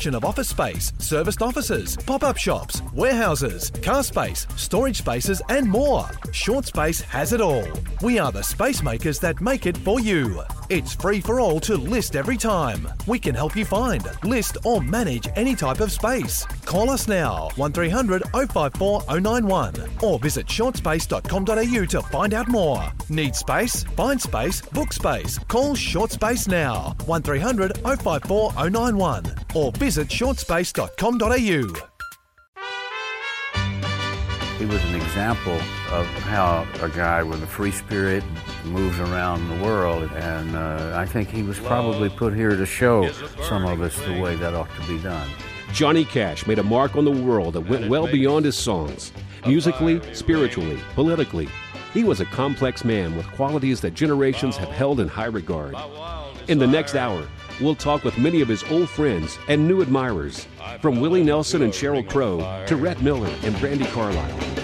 selection of office space, serviced offices, pop-up shops, warehouses, car space, storage spaces and more. Short Space has it all. We are the space makers that make it for you. It's free for all to list every time. We can help you find, list or manage any type of space. Call us now, 1300 054 091 or visit shortspace.com.au to find out more. Need space? Find space, book space. Call Short Space now, 1300 054 091 or visit shortspace.com.au. He was an example of how a guy with a free spirit moves around the world, and I think he was probably put here to show some of us the way that ought to be done. Johnny Cash made a mark on the world that went well beyond his songs. Musically, spiritually, politically, he was a complex man with qualities that generations have held in high regard. In the next hour, we'll talk with many of his old friends and new admirers, from Willie Nelson and Sheryl Crow to Rhett Miller and Brandi Carlile.